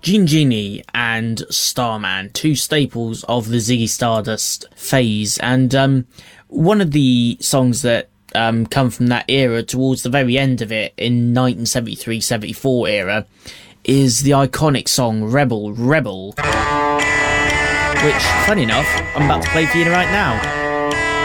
Genie and Starman, two staples of the Ziggy Stardust phase, and one of the songs that come from that era towards the very end of it in 1973-74 era is the iconic song Rebel Rebel, which, funny enough, I'm about to play for you right now.